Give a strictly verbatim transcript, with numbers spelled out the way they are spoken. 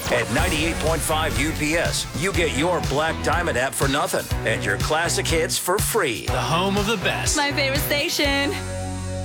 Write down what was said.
At ninety-eight point five U P S, you get your Black Diamond app for nothing and your classic hits for free. The home of the best. My favorite station.